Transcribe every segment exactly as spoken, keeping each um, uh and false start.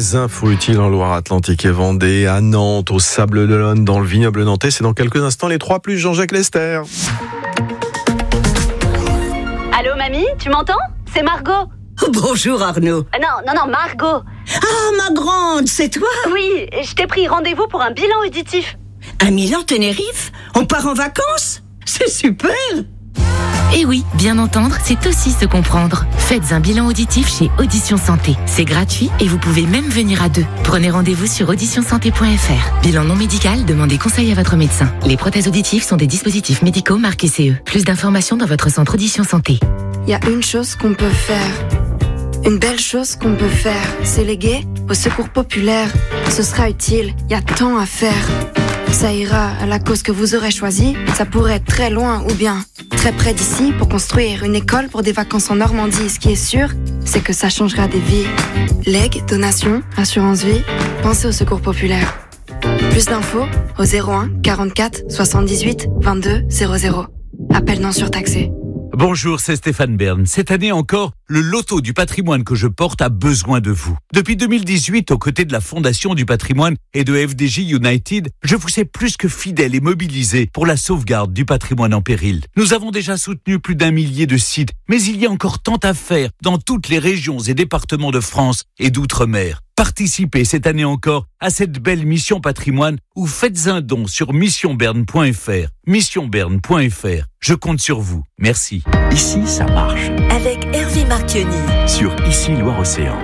les infos utiles en Loire-Atlantique et Vendée, à Nantes, au Sable-d'Olonne, dans le vignoble nantais. C'est dans quelques instants les trois plus Jean-Jacques Lester. Allô mamie, tu m'entends ? C'est Margot. Bonjour Arnaud. Euh, non, non, non, Margot. Ah, ma grande, c'est toi ? Oui, je t'ai pris rendez-vous pour un bilan auditif. À Milan-Tenerife ? On part en vacances ? C'est super ! Et oui, bien entendre, c'est aussi se comprendre. Faites un bilan auditif chez Audition Santé. C'est gratuit et vous pouvez même venir à deux. Prenez rendez-vous sur audition santé point f r. Bilan non médical, demandez conseil à votre médecin. Les prothèses auditives sont des dispositifs médicaux marqués C E. Plus d'informations dans votre centre Audition Santé. Il y a une chose qu'on peut faire. Une belle chose qu'on peut faire. C'est léguer au secours populaire. Ce sera utile, il y a tant à faire. Ça ira à la cause que vous aurez choisie. Ça pourrait être très loin ou bien très près d'ici pour construire une école pour des vacances en Normandie. Ce qui est sûr, c'est que ça changera des vies. Legs, donations, assurance vie, pensez au secours populaire. Plus d'infos au zéro un quarante-quatre soixante-dix-huit vingt-deux zéro zéro. Appel non surtaxé. Bonjour, c'est Stéphane Bern. Cette année encore, le loto du patrimoine que je porte a besoin de vous. Depuis deux mille dix-huit, aux côtés de la Fondation du patrimoine et de F D J United, je vous sais plus que fidèle et mobilisé pour la sauvegarde du patrimoine en péril. Nous avons déjà soutenu plus d'un millier de sites, mais il y a encore tant à faire dans toutes les régions et départements de France et d'outre-mer. Participez cette année encore à cette belle mission patrimoine ou faites un don sur mission bern point f r. mission bern point f r. Je compte sur vous. Merci. Ici, ça marche. Avec Hervé Marchioni. Sur Ici Loire-Océan.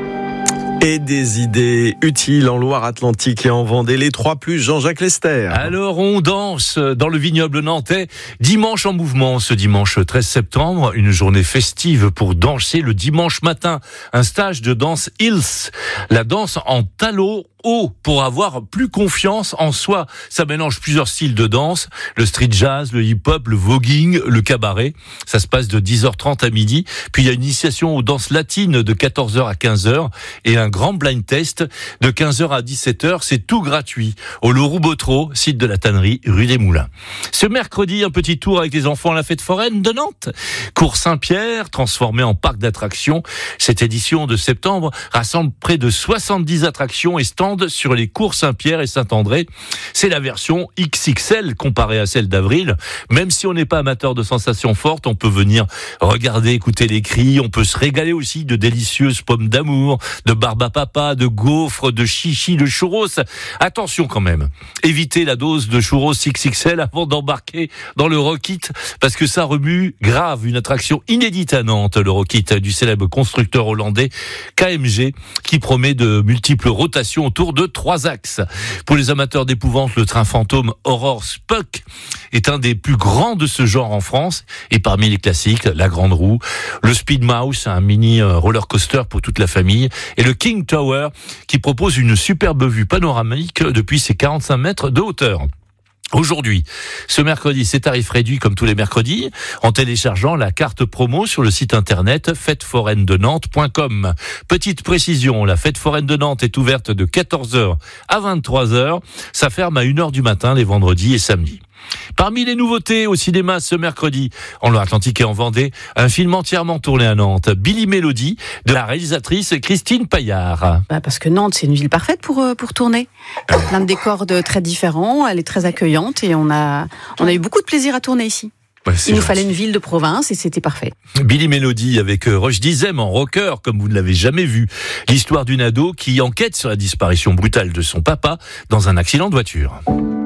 Et des idées utiles en Loire-Atlantique et en Vendée, les trois plus Jean-Jacques Lester. Alors on danse dans le vignoble nantais, dimanche en mouvement, ce dimanche treize septembre, une journée festive pour danser le dimanche matin, un stage de danse Hills, la danse en talons haut pour avoir plus confiance en soi. Ça mélange plusieurs styles de danse, le street jazz, le hip-hop, le voguing, le cabaret. Ça se passe de dix heures trente à midi. Puis il y a une initiation aux danses latines de quatorze heures à quinze heures et un grand blind test de quinze heures à dix-sept heures. C'est tout gratuit au Leroux-Botreau, site de la tannerie, rue des Moulins. Ce mercredi, un petit tour avec les enfants à la fête foraine de Nantes. Cours Saint-Pierre, transformé en parc d'attractions. Cette édition de septembre rassemble près de soixante-dix attractions et stands sur les cours Saint-Pierre et Saint-André. C'est la version X X L comparée à celle d'avril. Même si on n'est pas amateur de sensations fortes, on peut venir regarder, écouter les cris. On peut se régaler aussi de délicieuses pommes d'amour, de barbe à papa, de gaufres, de chichi, de churros. Attention quand même, évitez la dose de churros X X L avant d'embarquer dans le Rockit, parce que ça remue grave. Une attraction inédite à Nantes, le Rockit du célèbre constructeur hollandais K M G, qui promet de multiples rotations autour de trois axes. Pour les amateurs d'épouvante, le train fantôme Horror Spook est un des plus grands de ce genre en France. Et parmi les classiques, la Grande Roue, le Speed Mouse, un mini roller coaster pour toute la famille, et le King Tower, qui propose une superbe vue panoramique depuis ses quarante-cinq mètres de hauteur. Aujourd'hui, ce mercredi, c'est tarif réduit comme tous les mercredis, en téléchargeant la carte promo sur le site internet fête foraine de nantes point com. Petite précision, la fête foraine de Nantes est ouverte de quatorze heures à vingt-trois heures. Ça ferme à une heure du matin les vendredis et samedis. Parmi les nouveautés au cinéma ce mercredi, en Loire-Atlantique et en Vendée, un film entièrement tourné à Nantes, Billy Mélodie, de la réalisatrice Christine Paillard. Bah parce que Nantes, c'est une ville parfaite pour, pour tourner. Plein de décors de très différents, elle est très accueillante et on a, on a eu beaucoup de plaisir à tourner ici. Ouais, Il nous gentil. fallait une ville de province et c'était parfait. Billy Mélodie avec Roche Dizem en rocker, comme vous ne l'avez jamais vu. L'histoire d'une ado qui enquête sur la disparition brutale de son papa dans un accident de voiture.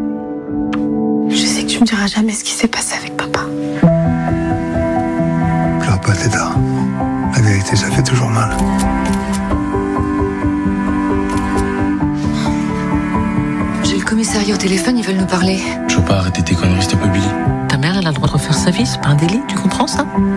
Je sais que tu me diras jamais ce qui s'est passé avec papa. Pleure pas, Téda. La vérité, ça fait toujours mal. J'ai le commissariat au téléphone, ils veulent nous parler. Je veux pas arrêter tes conneries, s'il te plaît, Billy. Ta mère, elle a le droit de refaire sa vie, c'est pas un délit, tu comprends ça ?